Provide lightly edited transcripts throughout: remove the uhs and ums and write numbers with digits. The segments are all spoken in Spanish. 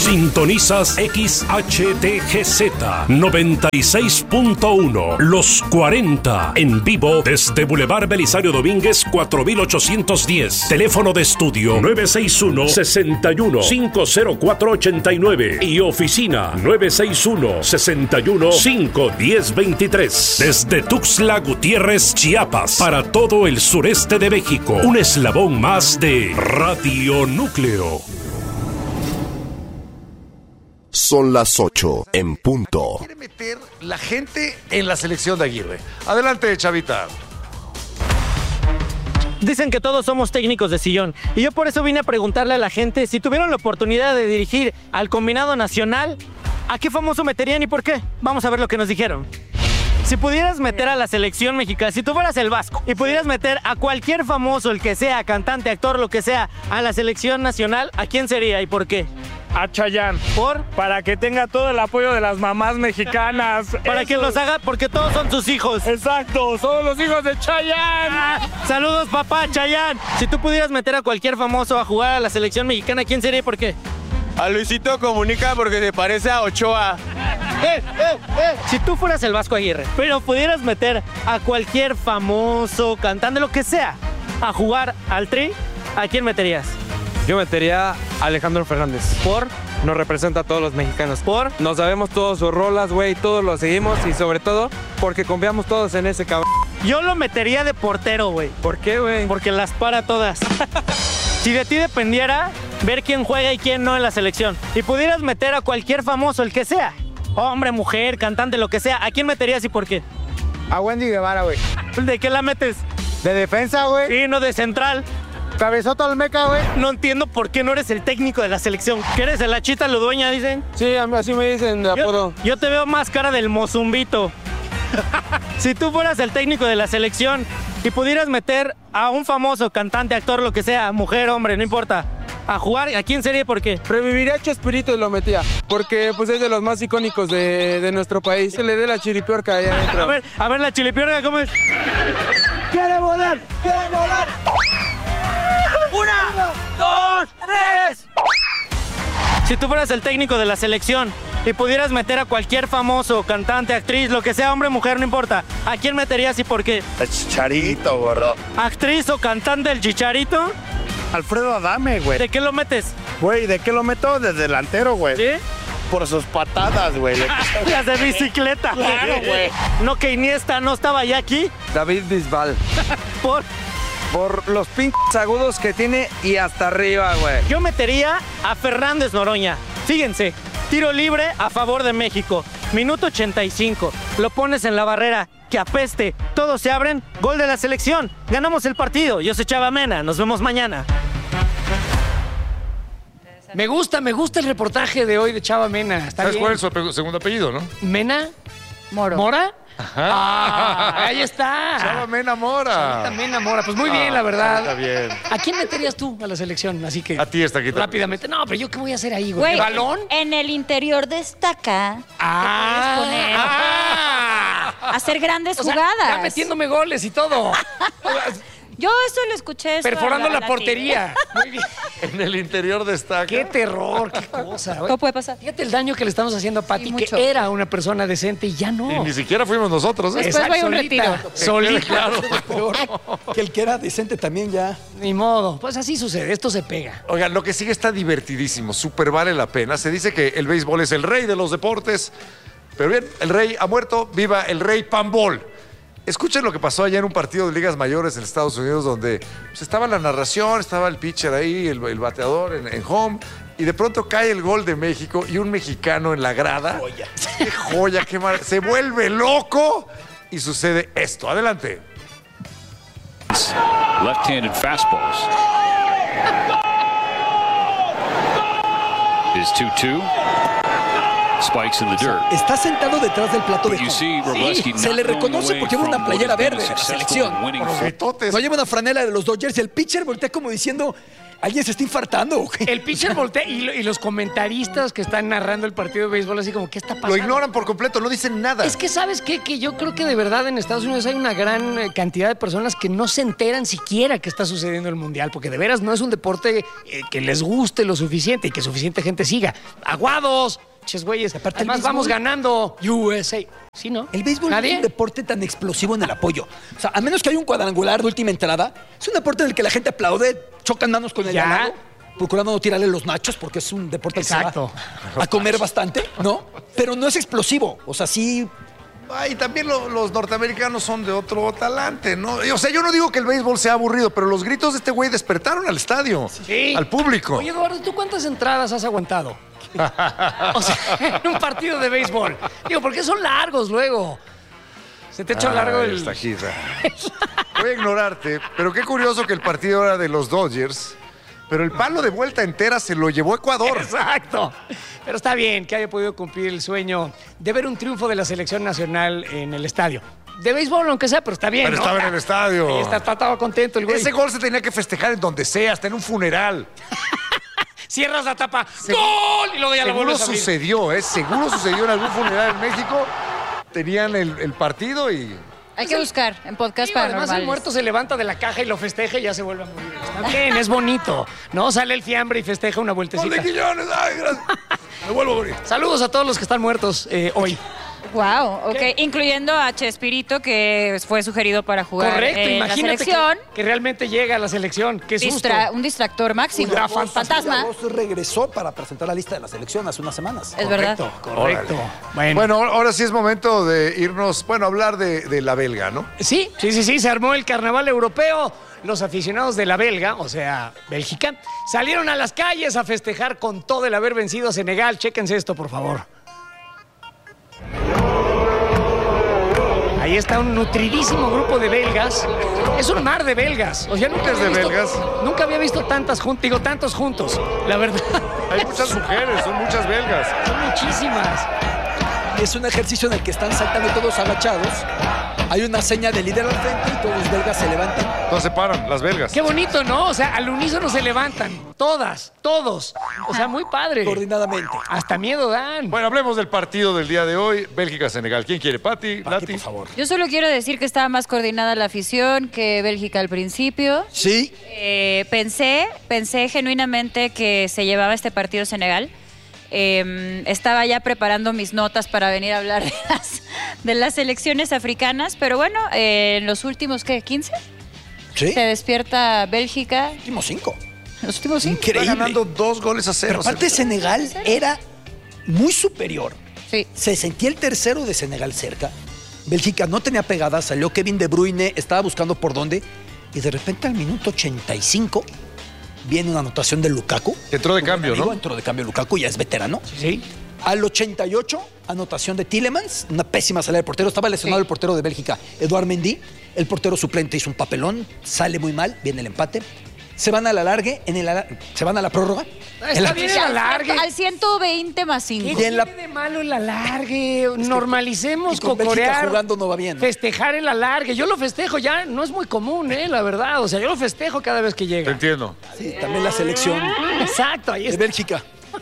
Sintonizas XHTGZ 96.1 Los 40 en vivo desde Boulevard Belisario Domínguez 4810. Teléfono de estudio 961-61-50489 y oficina 961-61-51023. Desde Tuxtla Gutiérrez, Chiapas, para todo el sureste de México. Un eslabón más de Radio Núcleo. Son las 8 en punto. Quiere meter la gente en la selección de Aguirre. Adelante, Chavita. Dicen que todos somos técnicos de sillón. Y yo por eso vine a preguntarle a la gente si tuvieron la oportunidad de dirigir al combinado nacional, ¿a qué famoso meterían y por qué? Vamos a ver lo que nos dijeron. Si pudieras meter a la selección mexicana, si tú fueras el Vasco y pudieras meter a cualquier famoso, el que sea, cantante, actor, lo que sea, a la selección nacional, ¿a quién sería y por qué? A Chayanne. ¿Por? Para que tenga todo el apoyo de las mamás mexicanas. Para que los haga, porque todos son sus hijos. Exacto, somos los hijos de Chayanne. Saludos, papá, Chayanne. Si tú pudieras meter a cualquier famoso a jugar a la selección mexicana, ¿quién sería y por qué? A Luisito Comunica porque se parece a Ochoa. Si tú fueras el Vasco Aguirre, pero pudieras meter a cualquier famoso, cantante, lo que sea, a jugar al Tri, ¿a quién meterías? Yo metería a Alejandro Fernández. ¿Por? Nos representa a todos los mexicanos. ¿Por? Nos sabemos todos sus rolas, güey, todos lo seguimos y sobre todo porque confiamos todos en ese cabrón. Yo lo metería de portero, güey. ¿Por qué, güey? Porque las para todas. Si de ti dependiera ver quién juega y quién no en la selección, y pudieras meter a cualquier famoso, el que sea, hombre, mujer, cantante, lo que sea, ¿a quién meterías y por qué? A Wendy Guevara, güey. ¿De qué la metes? De defensa, güey. Y no de central. Cabezota Olmeca, güey. No entiendo por qué no eres el técnico de la selección. ¿Qué eres, el Achita Ludueña, dicen? Sí, así me dicen de apodo. Yo te veo más cara del Mozumbito. Si tú fueras el técnico de la selección y pudieras meter a un famoso cantante, actor, lo que sea, mujer, hombre, no importa, a jugar, ¿a quién sería y por qué? Reviviría a Chespirito y lo metía, porque pues es de los más icónicos de nuestro país. Se le dé la chiripiorca allá adentro. A ver la chiripiorca, ¿cómo es? ¡Quiere volar! ¡Quiere volar! 1, 2, 3. Si tú fueras el técnico de la selección y pudieras meter a cualquier famoso, cantante, actriz, lo que sea, hombre, mujer, no importa, ¿a quién meterías y por qué? El Chicharito, gordo. ¿Actriz o cantante del Chicharito? Alfredo Adame, güey. ¿De qué lo metes? Güey, ¿de qué lo meto? De delantero, güey. ¿Sí? Por sus patadas, güey. Las de bicicleta. Claro, güey. No, que Iniesta no estaba ya aquí. David Bisbal. Por los pinches agudos que tiene y hasta arriba, güey. Yo metería a Fernández Noroña. Fíjense, tiro libre a favor de México. Minuto 85. Lo pones en la barrera. Que apeste. Todos se abren. Gol de la selección. Ganamos el partido. Yo soy Chava Mena. Nos vemos mañana. Me gusta el reportaje de hoy de Chava Mena. ¿Sabes cuál es su segundo apellido, no? ¿Mena? Moro. ¿Mora? Ajá. Ah, ahí está. Chava Mena Mora. Chavita Mena Mora. Pues muy bien, la verdad. Está bien. ¿A quién meterías tú a la selección? Así que A ti está aquí. rápidamente. No, pero yo qué voy a hacer ahí, güey. Güey, ¿Balón? en el interior destaca. Hacer grandes O sea, jugadas. ya metiéndome goles y todo. Yo eso lo escuché. Perforando la portería. Muy bien. En el interior destaca. Qué terror, qué cosa. ¿Cómo puede pasar? Fíjate el daño que le estamos haciendo a Pati, que mucho. era una persona decente y ya no. Y ni siquiera fuimos nosotros, ¿eh? Después voy a un retiro. Solita. Claro. Que el que era decente también ya. Ni modo. Pues así sucede. Esto se pega. Oigan, lo que sigue está divertidísimo, súper vale la pena. Se dice que el béisbol es el rey de los deportes, pero bien, el rey ha muerto, viva el rey Pambol. Escuchen lo que pasó allá en un partido de ligas mayores en Estados Unidos donde pues, estaba la narración, estaba el pitcher ahí, el bateador en home, y de pronto cae el gol de México y un mexicano en la grada. Joya. ¡Qué joya! ¡Qué mal! Se vuelve loco y sucede esto. Adelante. Left-handed fastballs. Is 2-2. Spikes in the dirt. Está sentado detrás del plato de You home. see Robleski Se le reconoce porque lleva una playera verde de la selección. Retotes. No lleva una franela de los Dodgers y el pitcher voltea como diciendo, ¿Alguien se está infartando o qué? El pitcher voltea y los comentaristas que están narrando el partido de béisbol así como, ¿qué está pasando? Lo ignoran por completo, no dicen nada. Es que, ¿sabes qué? Que yo creo que de verdad en Estados Unidos hay una gran cantidad de personas que no se enteran siquiera que está sucediendo el Mundial, porque de veras no es un deporte que les guste lo suficiente y que suficiente gente siga. ¡Aguados! Ches güeyes, Aparte, además el béisbol- vamos ganando USA. ¿Sí, no? El béisbol no es ¿Nadie? un deporte tan explosivo en el apoyo. O sea, a menos que haya un cuadrangular de última entrada, es un deporte en el que la gente aplaude, chocan manos con el Ya. ganado, procurando no tirarle los nachos, porque es un deporte que se Exacto. va a comer bastante, ¿no? Pero no es explosivo. O sea, sí. Ay, también los norteamericanos son de otro talante, ¿no? O sea, yo no digo que el béisbol sea aburrido, pero los gritos de este güey despertaron al estadio, Sí. al público. Oye, Eduardo, ¿tú cuántas entradas has aguantado? O sea, en un partido de béisbol. Digo, porque son largos luego. Se te echó largo Ay, el... esta gira. Voy a ignorarte, pero qué curioso que el partido era de los Dodgers, pero el palo de vuelta entera se lo llevó Ecuador. Exacto. Pero está bien que haya podido cumplir el sueño de ver un triunfo de la selección nacional en el estadio. De béisbol, aunque sea, pero está bien. Pero ¿no? estaba en el estadio. Ahí estaba contento el güey. Ese gol se tenía que festejar en donde sea, hasta en un funeral. Cierras la tapa. ¡Gol! Y luego ya la Seguro vuelves a abrir. sucedió, ¿eh? Seguro sucedió en algún funeral en México. Tenían el partido y... Hay que buscar en podcast Digo, además el paranormales. muerto se levanta de la caja y lo festeja y ya se vuelve a morir. Está bien, es bonito. No, sale el fiambre y festeja una ¡Gol de vueltecita. Quiñones! ¡Ay, gracias! Me vuelvo a morir. Saludos a todos los que están muertos hoy. Wow, ok. Incluyendo a Chespirito, que fue sugerido para jugar Correcto, en la imagínate selección. que realmente llega a la selección. Qué susto. Un distractor máximo. Fantasma. Agosto regresó para presentar la lista de la selección hace unas semanas. Es verdad. Correcto. Bueno, ahora sí es momento de irnos, bueno, a hablar de la belga, ¿no? Sí, se armó el carnaval europeo. Los aficionados de la belga, o sea, Bélgica, salieron a las calles a festejar con todo el haber vencido a Senegal. Chéquense esto, por favor. Ahí está un nutridísimo grupo de belgas. Es un mar de belgas. O sea, nunca ¿Es de había visto- belgas? Nunca había visto tantas tantos juntos, la verdad. Hay muchas mujeres, son muchas belgas. Son muchísimas. Es un ejercicio en el que están saltando todos agachados. Hay una seña de líder al frente y todos los belgas se levantan. Entonces se paran, las belgas. Qué bonito, ¿no? O sea, al unísono se levantan. Todas, todos. O sea, muy padre. Coordinadamente. Hasta miedo dan. Bueno, hablemos del partido del día de hoy, Bélgica-Senegal. ¿Quién quiere? Pati, Nati. Por favor. Yo solo quiero decir que estaba más coordinada la afición que Bélgica al principio. Sí. Pensé genuinamente que se llevaba este partido Senegal. Estaba ya preparando mis notas para venir a hablar de las selecciones africanas, pero bueno, en los últimos, ¿qué? ¿15? Sí. Se despierta Bélgica. Últimos 5. Los últimos 5. Está Increíble. ganando 2-0. Pero aparte Senegal era muy superior. Sí. Se sentía el tercero de Senegal cerca. Bélgica no tenía pegada, salió Kevin De Bruyne, estaba buscando por dónde. Y de repente al minuto 85 viene una anotación de Lukaku. Que entró de cambio, Amigo, ¿no? entró de cambio Lukaku, ya es veterano. Sí. Al 88, anotación de Tielemans, una pésima salida del portero. Estaba lesionado el portero de Bélgica, Eduard Mendy. El portero suplente hizo un papelón, sale muy mal, viene el empate. Se van a la largue, se van a la prórroga. Está bien el alargue. Al 120 más ¿Qué 5. Y en la- tiene de malo el alargue? Normalicemos y con Bélgica cocorear. jugando no va bien. Festejar el alargue. Yo lo festejo ya, no es muy común, la verdad. O sea, yo lo festejo cada vez que Te llega. entiendo. Sí, también la selección Exacto, ahí de está. Bélgica.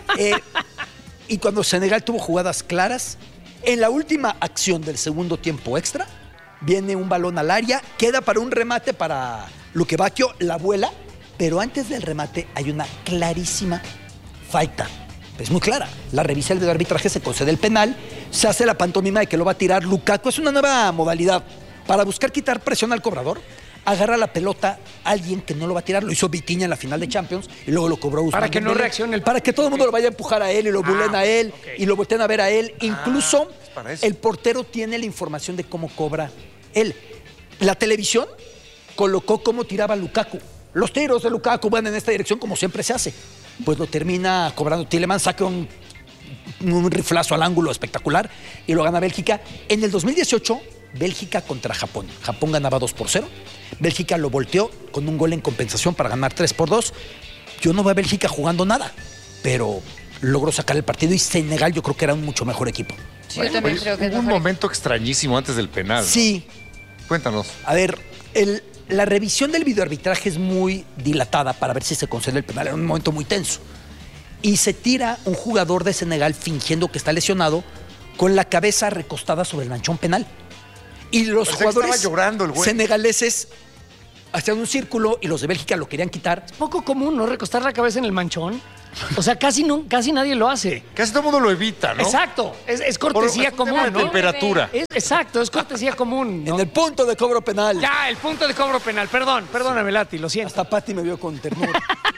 Y cuando Senegal tuvo jugadas claras, en la última acción del segundo tiempo extra, viene un balón al área, queda para un remate para Luque Bacchio, la vuela, pero antes del remate hay una clarísima falta. Es muy clara. La revisa el de arbitraje, se concede el penal, se hace la pantomima de que lo va a tirar Lukaku. Es una nueva modalidad para buscar quitar presión al cobrador. Agarra la pelota alguien que no lo va a tirar. Lo hizo Vitinha en la final de Champions y luego lo cobró Ousmane Para que no Dembélé. reaccione el- Para que todo el mundo lo vaya a empujar a él y lo bulen a él y lo volteen a ver a él. Incluso para eso. el portero tiene la información de cómo cobra él. La televisión colocó cómo tiraba Lukaku. Los tiros de Lukaku van en esta dirección como siempre se hace. Pues lo termina cobrando Tielemans, saca un riflazo al ángulo espectacular y lo gana Bélgica. En el 2018, Bélgica contra Japón. Japón ganaba 2-0. Bélgica lo volteó con un gol en compensación para ganar 3-2. Yo no veo a Bélgica jugando nada, pero logró sacar el partido y Senegal yo creo que era un mucho mejor equipo. Sí, yo también Oye, creo que es hubo un mejor. momento extrañísimo antes del penal. ¿no? Sí, Cuéntanos. a ver, la revisión del videoarbitraje es muy dilatada para ver si se concede el penal en un momento muy tenso. Y se tira un jugador de Senegal fingiendo que está lesionado con la cabeza recostada sobre el manchón penal. Y los jugadores llorando el güey. senegaleses hacían un círculo y los de Bélgica lo querían quitar. Es poco común, ¿no? Recostar la cabeza en el manchón. O sea, casi nadie lo hace. Casi todo el mundo lo evita, ¿no? Exacto. Es cortesía Por un común, tema de ¿no? temperatura. Exacto, es cortesía común, ¿no? En el punto de cobro penal. Ya, el punto de cobro penal. Perdóname, Lati, lo siento. Hasta Pati me vio con ternura.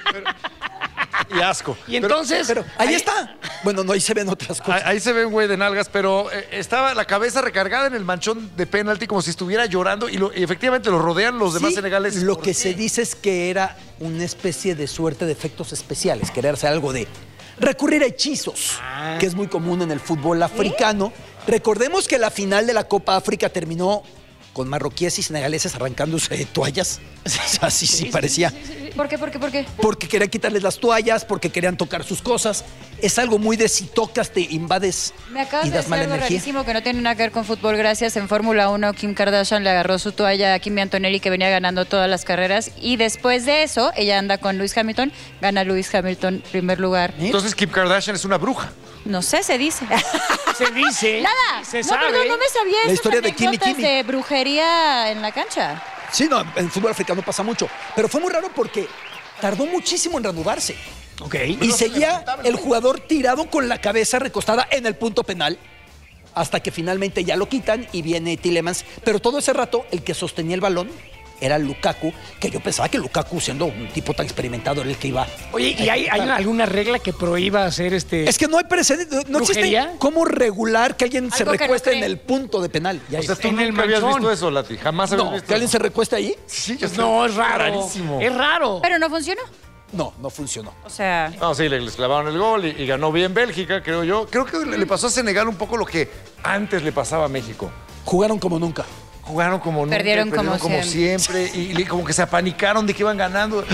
Y asco. Y entonces... Pero ahí está. Bueno, no, ahí se ven otras cosas. Ahí se ve un güey de nalgas, pero estaba la cabeza recargada en el manchón de penalti como si estuviera llorando y efectivamente lo rodean los demás Sí, senegaleses. lo que se dice es que era una especie de suerte de efectos especiales, querer hacer algo de recurrir a hechizos, que es muy común en el fútbol africano. Recordemos que la final de la Copa África terminó con marroquíes y senegaleses arrancándose toallas. O sea, sí parecía. ¿Por qué? Porque querían quitarles las toallas, porque querían tocar sus cosas. Es algo muy de si tocas, te invades Me acabas y de das decir mala algo energía. rarísimo que no tiene nada que ver con fútbol. Gracias. En Fórmula 1, Kim Kardashian le agarró su toalla a Kimi Antonelli, que venía ganando todas las carreras. Y después de eso, ella anda con Lewis Hamilton. Gana Lewis Hamilton, primer lugar. Entonces Kim Kardashian es una bruja. No sé, se dice. Se dice. Nada. Se No, sabe. perdón, no me sabía La esas historia de Kimi anécdotas Kimi. de brujería en la cancha. Sí, no, en fútbol africano pasa mucho. Pero fue muy raro porque tardó muchísimo en reanudarse. Ok. Y seguía el jugador tirado con la cabeza recostada en el punto penal hasta que finalmente ya lo quitan y viene Tielemans. Pero todo ese rato el que sostenía el balón era Lukaku, que yo pensaba que Lukaku, siendo un tipo tan experimentado, era el que iba... Oye, ¿y hay alguna regla que prohíba hacer Es que no hay precedente, no existe ¿Brujería? cómo regular que alguien se Algo que no recueste cree. en el punto de penal. Ya O sea, es. tú En el nunca habías manchón. visto eso, Lati. Jamás habías No, visto que alguien eso. se recueste ahí. Sí, yo sé. No, es raro. Rarísimo. Es raro. Pero no funcionó. No funcionó. O sea, No, sí, les clavaron el gol y ganó bien Bélgica, creo yo. Creo que le pasó a Senegal un poco lo que antes le pasaba a México. Jugaron como nunca. Jugaron como nunca, Perdieron como siempre y como que se apanicaron de que iban ganando.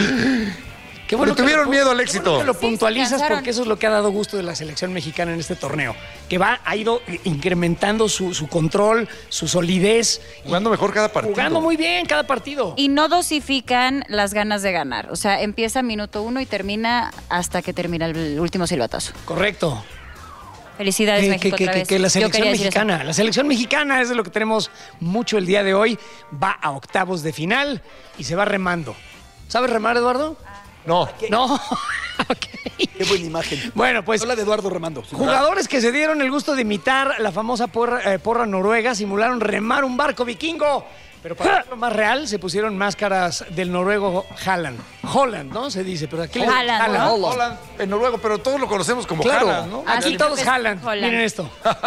Qué bueno Le tuvieron que lo- miedo al qué éxito. bueno que lo Sí, se puntualizas cansaron. porque eso es lo que ha dado gusto de la selección mexicana en este torneo. Que ha ido incrementando su control, su solidez. Jugando mejor cada partido. Jugando muy bien cada partido. y no dosifican las ganas de ganar. O sea, empieza minuto 1 y termina hasta que termina el último silbatazo. Correcto. Felicidades, México, otra vez. Que la Yo selección quería decir eso. mexicana, la selección mexicana es de lo que tenemos mucho el día de hoy. Va a octavos de final y se va remando. ¿Sabes remar, Eduardo? No. No. Ok. Qué buena imagen. Bueno, pues Habla de Eduardo Remando. jugadores que se dieron el gusto de imitar la famosa porra noruega simularon remar un barco vikingo. Pero para hacerlo más real, se pusieron máscaras del noruego Holland, ¿no? Se dice, pero aquí le Haaland, ¿no? Holland, en noruego, pero todos lo conocemos como Claro. Haaland, ¿no? Ah, Aquí sí, todos creo que es Haaland. Holland. Miren esto.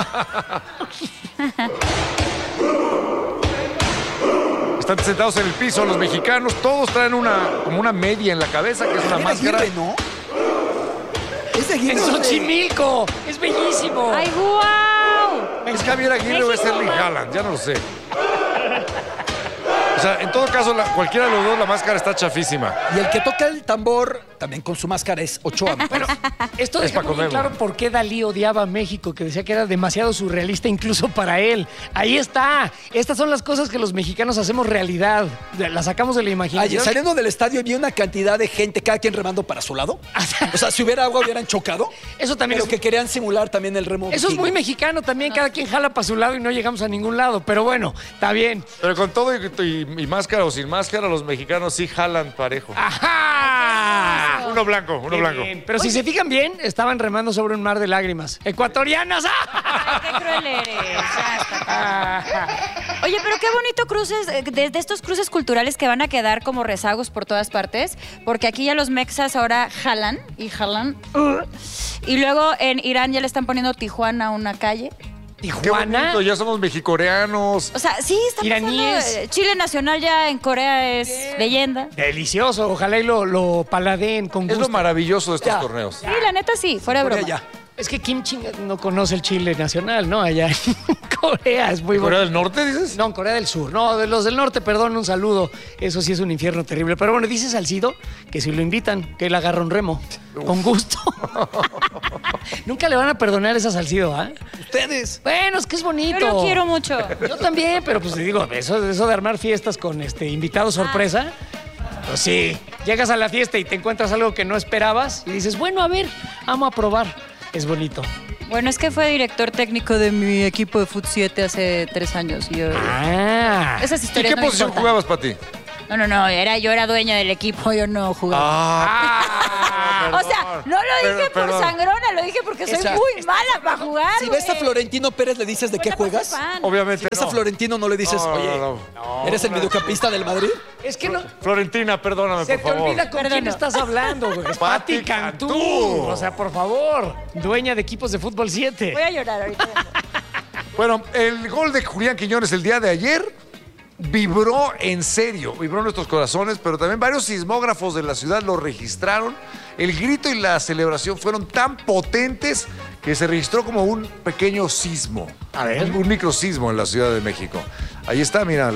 Están sentados en el piso los mexicanos, todos traen como una media en la cabeza, que es una Es de máscara. Aguirre, ¿no? Es de Aguirre. ¡En Xochimilco! ¡Es bellísimo! ¡Ay, guau! ¿Es Javier Aguirre o es Erling Haaland? Ya no lo sé. O sea, en todo caso, cualquiera de los dos, la máscara está chafísima. Y el que toca el tambor, también con su máscara, es Ochoa. me parece. Esto Es deja pa' muy bien comerlo. claro por qué Dalí odiaba a México, que decía que era demasiado surrealista incluso para él. Ahí está. Estas son las cosas que los mexicanos hacemos realidad. Las sacamos de la Ayer, imaginación. saliendo del estadio, vi una cantidad de gente, cada quien remando para su lado. O sea, si hubiera agua, hubieran chocado. Eso también Pero es- que querían simular también el remo. Eso es vikingo. muy mexicano también. Cada quien jala para su lado y no llegamos a ningún lado. Pero bueno, está bien. Pero con todo y máscara o sin máscara, los mexicanos sí jalan parejo. ¡Ajá! Uno blanco, uno Qué blanco. bien. Pero si se fijan bien, estaban remando sobre un mar de lágrimas. ¡Ecuatorianas! ¡Ah! Ay, qué cruel eres. Ya está. Oye, pero qué bonito cruces, de estos cruces culturales que van a quedar como rezagos por todas partes, porque aquí ya los mexas ahora jalan y jalan. Y luego en Irán ya le están poniendo Tijuana a una calle. Qué Tijuana. bonito, ya somos mexicoreanos. O sea, sí, está Iraníes. pasando. Chile Nacional ya en Corea es leyenda. Delicioso. Ojalá y lo paladeen con Es gusto. lo maravilloso de estos Ya. torneos. Sí, la neta sí, fuera de Corea broma. ya. Es que Kim Ching no conoce el Chile nacional, ¿no? Allá en Corea es muy ¿Corea bueno. del Norte, dices? No, en Corea del Sur. No, de los del norte, perdón, un saludo. Eso sí es un infierno terrible. Pero bueno, dice Salcido que si lo invitan, que él agarra un remo. Con gusto. Nunca le van a perdonar esa Salcido, ¿ah? Ustedes. Bueno, es que es bonito. Yo lo quiero mucho. Yo también, pero pues te digo, eso de armar fiestas con invitados sorpresa, pues sí, llegas a la fiesta y te encuentras algo que no esperabas y dices, bueno, a ver, vamos a probar. Es bonito. Bueno, es que fue director técnico de mi equipo de Fut 7 hace 3 años. Y yo, esas ¿Y historias qué no posición importan. jugabas, Pati? No, yo era dueña del equipo, yo no jugaba. O sea, no lo dije por sangrona, lo dije porque soy Exacto. muy mala para jugar. Si ves a Florentino Pérez, ¿le dices de qué juegas? Obviamente Si ves a Florentino, no le dices, oye, ¿eres el mediocampista del Madrid? Es que no. Florentina, perdóname, Se por te favor. olvida con quién estás hablando, güey. Es Pati Cantú. O sea, por favor, dueña de equipos de fútbol 7. Voy a llorar ahorita. Bueno, el gol de Julián Quiñones el día de ayer vibró en serio, vibró en nuestros corazones, pero también varios sismógrafos de la ciudad lo registraron. El grito y la celebración fueron tan potentes que se registró como un pequeño sismo. A ver. Un microsismo en la Ciudad de México. Ahí está, mira,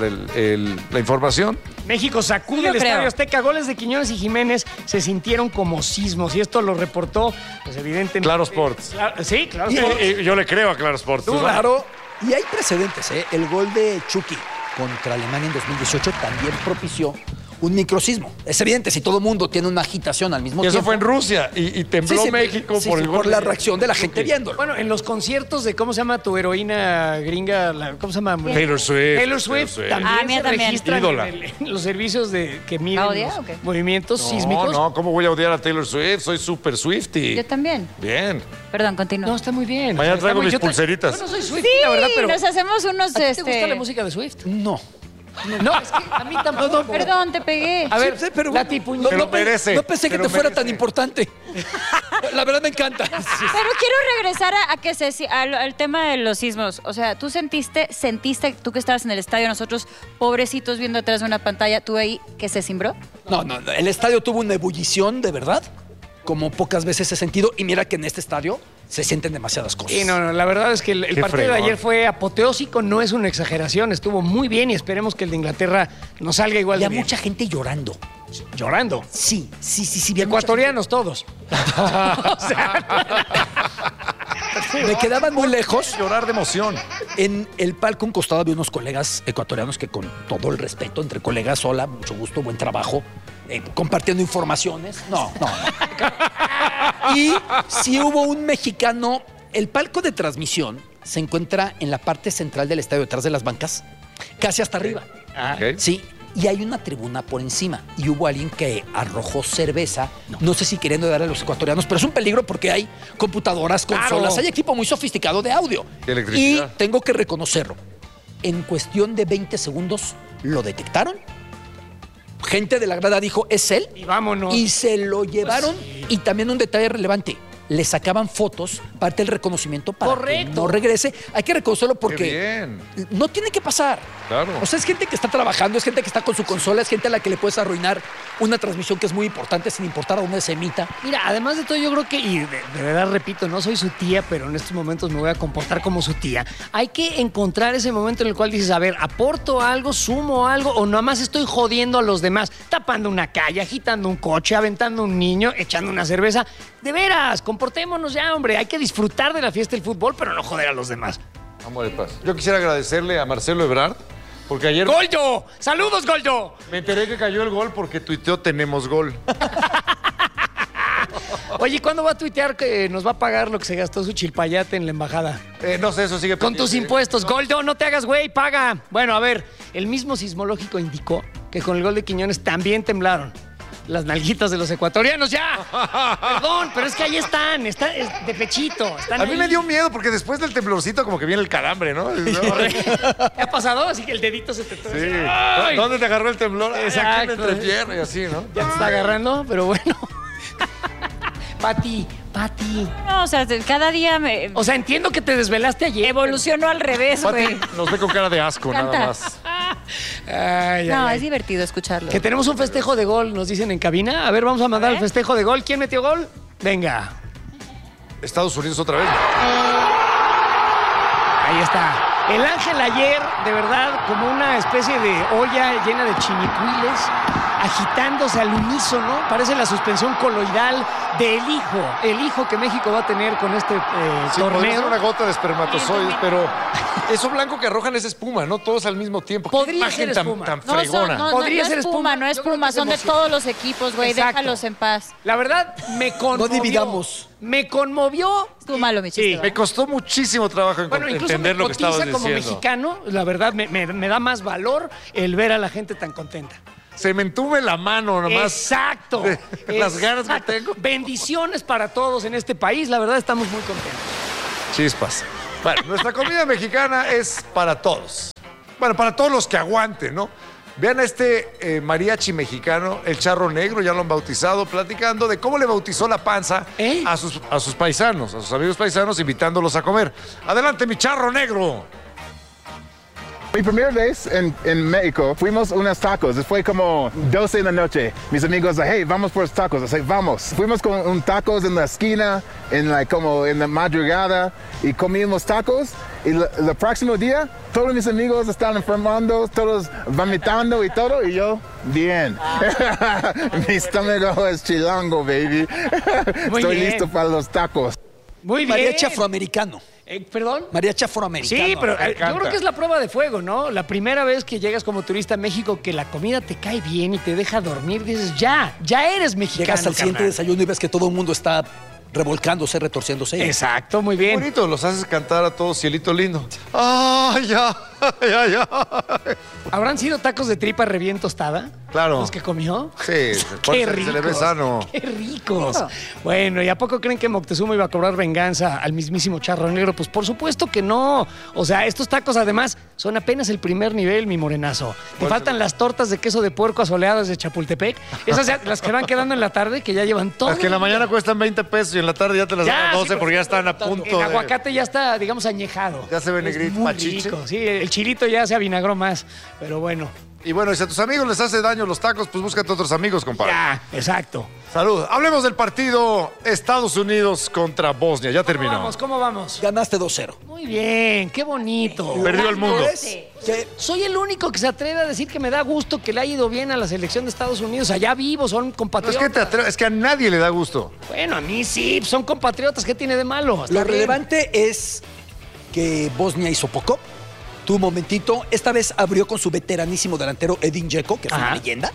la información. México sacude Yo el creo. Estadio Azteca. Goles de Quiñones y Jiménez se sintieron como sismos. Y esto lo reportó, pues evidentemente. Claro Sports. Sí, Claro Sports. Yo le creo a Claro Sports. Claro. Y hay precedentes, ¿eh? El gol de Chucky contra Alemania en 2018 también propició un microsismo. Es evidente, si todo el mundo tiene una agitación al mismo Y eso tiempo. fue en Rusia y tembló México por el gol. por la de- reacción de la gente viéndolo. Bueno, en los conciertos de, ¿cómo se llama tu heroína gringa? ¿Cómo se llama? Taylor Swift. Taylor Swift. También Ah, mía se también. registran Ídola. en los servicios que miden ¿La odia los o qué? movimientos sísmicos. No, ¿cómo voy a odiar a Taylor Swift? Soy súper Swiftie. Yo también. Bien. Perdón, continúa. No, está muy bien. Mañana Está traigo muy- mis yo pulseritas. Yo no soy Swift, Sí, la verdad, pero nos hacemos unos... ¿a ti te gusta la música de Swift? No. No, es que a mí tampoco. Perdón, te pegué. A ver, Sí, pero Lati, Se lo merece. no pensé que Se lo te fuera merece. tan importante. La verdad me encanta. Pero quiero regresar al tema de los sismos. O sea, tú sentiste, tú que estabas en el estadio, nosotros pobrecitos viendo atrás de una pantalla, tú ahí que se cimbró. No, el estadio tuvo una ebullición de verdad, como pocas veces he sentido. Y mira que en este estadio se sienten demasiadas cosas. Y no, la verdad es que el Qué partido de fregón. ayer fue apoteósico, no es una exageración, estuvo muy bien y esperemos que el de Inglaterra nos salga igual de Había bien. mucha gente llorando. Llorando. Sí. vi a mucha Ecuatorianos todos. gente. Me quedaban muy lejos. Llorar de emoción. En el palco a un costado había unos colegas ecuatorianos que, con todo el respeto entre colegas, hola, mucho gusto, buen trabajo, compartiendo informaciones. No. Y si hubo un mexicano, el palco de transmisión se encuentra en la parte central del estadio, detrás de las bancas, casi hasta arriba. Ok. Sí, y hay una tribuna por encima. Y hubo alguien que arrojó cerveza, no sé si queriendo dar a los ecuatorianos, pero es un peligro porque hay computadoras, consolas, Claro. hay equipo muy sofisticado de audio. Y electricidad. Y tengo que reconocerlo. En cuestión de 20 segundos lo detectaron. Gente de la grada dijo, es él. Y vámonos. Y se lo llevaron. Y también un detalle relevante. Le sacaban fotos, parte del reconocimiento para que Correcto. no regrese. Hay que reconocerlo porque Qué bien. no tiene que pasar. Claro. O sea, es gente que está trabajando, es gente que está con su consola, es gente a la que le puedes arruinar una transmisión que es muy importante sin importar a dónde se emita. Mira, además de todo, yo creo que, y de verdad repito, no soy su tía, pero en estos momentos me voy a comportar como su tía. Hay que encontrar ese momento en el cual dices, a ver, ¿aporto algo, sumo algo o nada más estoy jodiendo a los demás? Tapando una calle, agitando un coche, aventando un niño, echando una cerveza. De veras, comportémonos ya, hombre. Hay que disfrutar de la fiesta del fútbol, pero no joder a los demás. Vamos de paz. Yo quisiera agradecerle a Marcelo Ebrard, porque ayer ¡Goldo! ¡Saludos, Goldo! me enteré que cayó el gol porque tuiteó tenemos gol. Oye, ¿cuándo va a tuitear que nos va a pagar lo que se gastó su chilpayate en la embajada? No sé, eso sigue Con tus pendiente. impuestos. Goldo, no te hagas güey, paga. Bueno, a ver, el mismo sismológico indicó que con el gol de Quiñones también temblaron las nalguitas de los ecuatorianos. ¡Ya! Perdón, pero es que ahí están, es de pechito. Están A mí ahí. me dio miedo porque después del temblorcito como que viene el calambre, ¿no? ¿Te ha pasado? Así que el dedito se te Sí. ¡Ay! ¿Dónde te agarró el temblor? Ay, aquí en Exacto. la entrepierna y así, ¿no? Ya te está agarrando, pero bueno. Pati. No, o sea, cada día me O sea, entiendo que te desvelaste ayer. evolucionó al revés, güey. Pati nos ve con cara de asco, Canta. nada más. Ay, No, ay, es divertido escucharlo. que tenemos un festejo de gol, nos dicen en cabina. A ver, vamos a mandar el festejo de gol. ¿Quién metió gol? Venga. Estados Unidos otra vez. Ahí está. El Ángel ayer, de verdad, como una especie de olla llena de chinicuiles. agitándose al unísono. Parece la suspensión coloidal del hijo que México va a tener con este Sí, podría ser torneo. una gota de espermatozoides, pero eso blanco que arrojan es espuma, ¿no? Todos al mismo tiempo. ¿Qué Podría imagen ser espuma. tan No, fregona? no Podría es ser espuma, no es Yo creo espuma, que son de emoción. todos los equipos, güey, Exacto. déjalos en paz. La verdad, me conmovió. No dividamos. Me conmovió. Estuvo malo mi chiste, Sí. Me costó muchísimo trabajo Bueno, incluso entender me lo que estabas cotiza como diciendo. mexicano. La verdad, me da más valor el ver a la gente tan contenta. Se me entume la mano nomás. Exacto. de las ganas que Exacto. tengo. Bendiciones para todos en este país. La verdad, estamos muy contentos. Chispas. Bueno, nuestra comida mexicana es para todos. Bueno, para todos los que aguanten, ¿no? Vean a este mariachi mexicano, el Charro Negro, ya lo han bautizado, platicando de cómo le bautizó la panza a sus paisanos, a sus amigos paisanos, invitándolos a comer. Adelante, mi Charro Negro. Mi primera vez en México fuimos unos tacos. Fue como 12 de la noche. Mis amigos, hey, vamos por los tacos. Yo, vamos. Fuimos con un tacos en la esquina, como en la madrugada, y comimos tacos. Y el próximo día, todos mis amigos estaban enfermando, todos vomitando y todo. Y yo, bien. Mi estómago es chilango, baby. Muy Estoy bien. listo para los tacos. Muy bien. Mariachi afroamericano. ¿Perdón? Mariachi afroamericano. Sí, pero me yo encanta. creo que es la prueba de fuego, ¿no? La primera vez que llegas como turista a México, que la comida te cae bien y te deja dormir, dices, ya eres mexicano. Llegas al siguiente carnal. desayuno y ves que todo el mundo está revolcándose, retorciéndose. Exacto, muy bien. Bonito, los haces cantar a todos, cielito lindo. ¡Ay, ya! ¡Ay, ya! ¿Habrán sido tacos de tripa re bien tostada? Claro. ¿Los que comió? Sí, Qué se le ve ricos. sano. ¡Qué ricos! Bueno, ¿y a poco creen que Moctezuma iba a cobrar venganza al mismísimo Charro Negro? Pues por supuesto que no. O sea, estos tacos además son apenas el primer nivel, mi morenazo. Te faltan las tortas de queso de puerco asoleadas de Chapultepec. Esas ya, las que van quedando en la tarde, que ya llevan todo. Las que en la el día. mañana cuestan 20 pesos y en la tarde ya te las dan a 12 porque ya están a punto El de... aguacate ya está, digamos, añejado. Ya se ve Es negrito, muy pachiche. rico. Sí, el chilito ya se avinagró más. Pero bueno, Y bueno, y si a tus amigos les hace daño los tacos, pues búscate otros amigos, compadre. ya, exacto. Salud. Hablemos del partido Estados Unidos contra Bosnia. Ya terminó. ¿Cómo vamos? Ganaste 2-0. Muy bien, qué bonito. Perdió el mundo. Soy el único que se atreve a decir que me da gusto que le haya ido bien a la selección de Estados Unidos. Allá vivo, son No es compatriotas. que te atreves, es que a nadie le da gusto. Bueno, a mí sí, son compatriotas. ¿Qué tiene de malo? Está Lo bien. relevante es que Bosnia hizo poco. Tuvo un momentito. Esta vez abrió con su veteranísimo delantero Edin Dzeko, que es una Ajá. leyenda.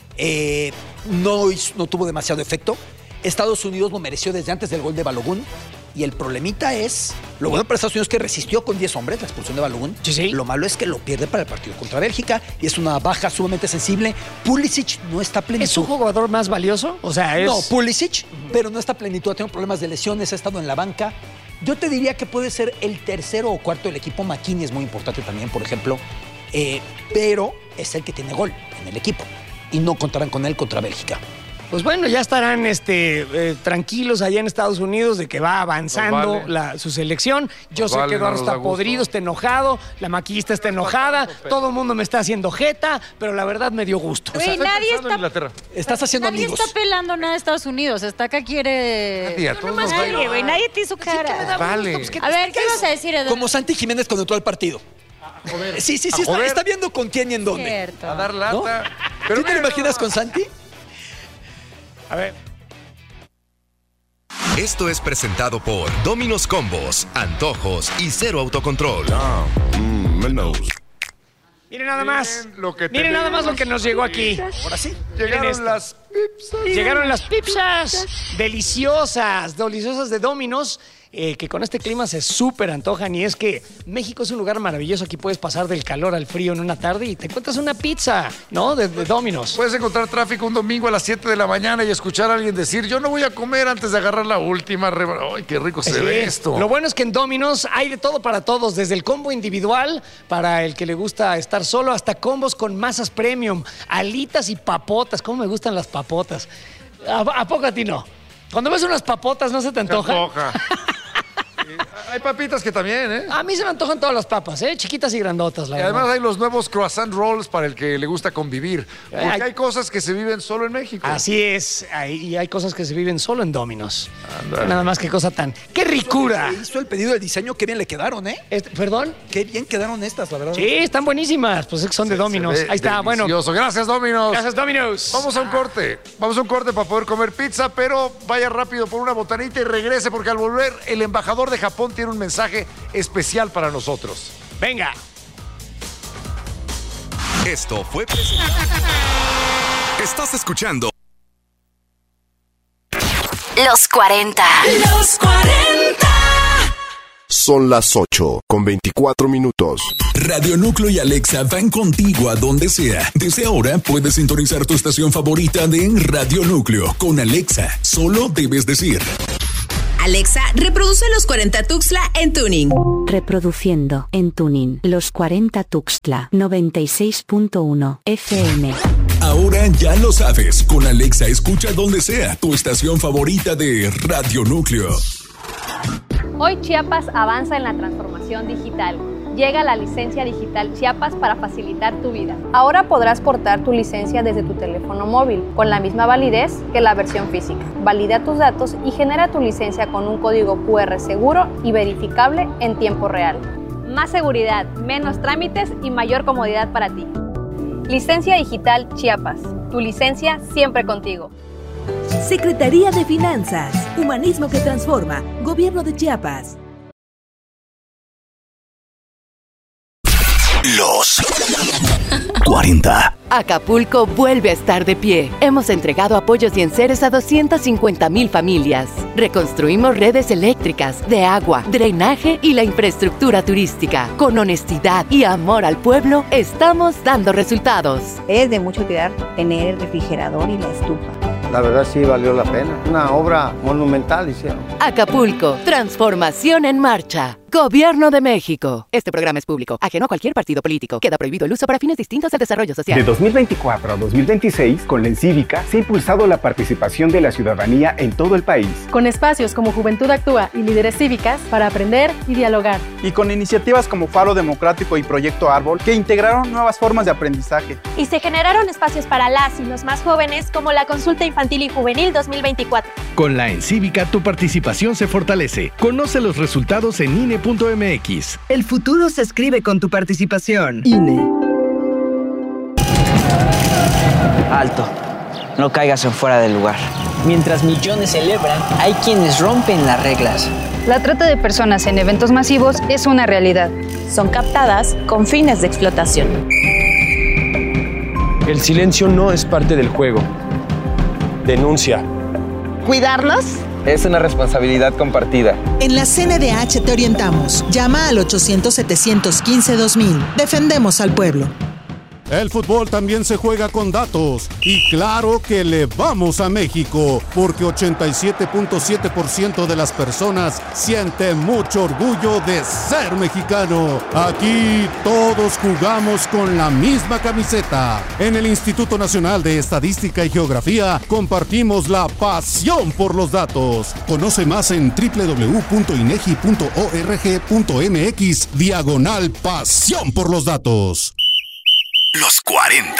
No tuvo demasiado efecto. Estados Unidos lo mereció desde antes del gol de Balogun. Y el problemita es, lo bueno para Estados Unidos es que resistió con 10 hombres la expulsión de Balogun. Sí, sí. Lo malo es que lo pierde para el partido contra Bélgica y es una baja sumamente sensible. Pulisic no está a plenitud. ¿Es un jugador más valioso? O sea, es... No, Pulisic, pero no está a plenitud. Ha tenido problemas de lesiones, ha estado en la banca. Yo te diría que puede ser el tercero o cuarto del equipo. McKinney es muy importante también, por ejemplo. Pero es el que tiene gol en el equipo. Y no contarán con él contra Bélgica. Pues bueno, ya estarán tranquilos allá en Estados Unidos de que va avanzando Nos vale. su selección. Yo Nos sé vale, que Eduardo no nos da está gusto. podrido, está enojado, la maquillista está enojada, todo el mundo me está haciendo jeta, pero la verdad me dio gusto. Güey, nadie Pensando en está, Inglaterra. Estás haciendo nadie amigos. está pelando nada de Estados Unidos. Hasta acá quiere... Nadie, a todos nos Nadie, vale. güey, nadie te hizo cara. Vale. A ver, ¿qué ibas a decir, Eduardo? Como Santi Jiménez cuando entró al partido. Sí, A joder. está viendo con quién y en dónde. Cierto. A dar ¿No? lata. ¿Tú te lo miren, imaginas con Santi? A ver. Esto es presentado por Domino's Combos, Antojos y Cero Autocontrol. Miren nada más. Miren lo que Miren nada más lo que nos llegó aquí. Ahora sí. Llegaron esto. las pizzas. Llegaron las pizzas deliciosas de Domino's, que con este clima se súper antojan. Y es que México es un lugar maravilloso. Aquí puedes pasar del calor al frío en una tarde y te encuentras una pizza, ¿no? De Domino's. Puedes encontrar tráfico un domingo a las 7 de la mañana y escuchar a alguien decir, yo no voy a comer antes de agarrar la última. ¡Ay, qué rico se Sí. ve esto! Lo bueno es que en Domino's hay de todo para todos, desde el combo individual para el que le gusta estar solo, hasta combos con masas premium, alitas y papotas. ¿Cómo me gustan las papotas? ¿A poco a ti no? Cuando ves unas papotas, ¿no se te Se antoja? antoja. Hay papitas que también, ¿eh? A mí se me antojan todas las papas, chiquitas y grandotas, la Y además verdad. hay los nuevos croissant rolls para el que le gusta convivir. Porque hay cosas que se viven solo en México. Así es, y hay cosas que se viven solo en Domino's. Nada más que cosa tan... ¡Qué ricura! Hizo el pedido de diseño, qué bien le quedaron, ¿eh? ¿Perdón? Qué bien quedaron estas, la verdad. Sí, están buenísimas, pues es que son de Domino's. Ahí está, Delicioso. Gracias, Domino's. Gracias, Domino's. Vamos a un corte. Vamos a un corte para poder comer pizza, pero vaya rápido por una botanita y regrese porque al volver el embajador de Japón tiene un mensaje especial para nosotros. Venga. Esto fue presentado. Estás escuchando Los 40. Los 40. Son las 8:24. Radio Núcleo y Alexa van contigo a donde sea. Desde ahora puedes sintonizar tu estación favorita de Radio Núcleo. Con Alexa, solo debes decir: Alexa, reproduce Los 40 Tuxtla en tuning. Reproduciendo en tuning Los 40 Tuxtla 96.1 FM. Ahora ya lo sabes. Con Alexa escucha donde sea tu estación favorita de Radio Núcleo. Hoy Chiapas avanza en la transformación digital. Llega la licencia digital Chiapas para facilitar tu vida. Ahora podrás portar tu licencia desde tu teléfono móvil, con la misma validez que la versión física. Valida tus datos y genera tu licencia con un código QR seguro y verificable en tiempo real. Más seguridad, menos trámites y mayor comodidad para ti. Licencia digital Chiapas. Tu licencia siempre contigo. Secretaría de Finanzas. Humanismo que transforma. Gobierno de Chiapas. Los 40. Acapulco vuelve a estar de pie. Hemos entregado apoyos y enseres a 250,000 familias. Reconstruimos redes eléctricas, de agua, drenaje y la infraestructura turística. Con honestidad y amor al pueblo, estamos dando resultados. Es de mucho cuidar tener el refrigerador y la estufa. La verdad sí valió la pena. Una obra monumental hicieron. Acapulco, transformación en marcha. Gobierno de México. Este programa es público, ajeno a cualquier partido político. Queda prohibido el uso para fines distintos al desarrollo social. De 2024 a 2026, con la Encívica, se ha impulsado la participación de la ciudadanía en todo el país. Con espacios como Juventud Actúa y Líderes Cívicas para aprender y dialogar. Y con iniciativas como Faro Democrático y Proyecto Árbol, que integraron nuevas formas de aprendizaje. Y se generaron espacios para las y los más jóvenes, como la Consulta Infantil y Juvenil 2024. Con la Encívica, tu participación se fortalece. Conoce los resultados en INE.mx. El futuro se escribe con tu participación. INE. Alto. No caigas en fuera del lugar. Mientras millones celebran, hay quienes rompen las reglas. La trata de personas en eventos masivos es una realidad. Son captadas con fines de explotación. El silencio no es parte del juego. Denuncia. ¿Cuidarnos? Es una responsabilidad compartida. En la CNDH te orientamos. Llama al 800-715-2000. Defendemos al pueblo. El fútbol también se juega con datos. Y claro que le vamos a México, porque 87.7% de las personas sienten mucho orgullo de ser mexicano. Aquí todos jugamos con la misma camiseta. En el Instituto Nacional de Estadística y Geografía compartimos la pasión por los datos. Conoce más en www.inegi.org.mx/pasión por los datos. Los 40.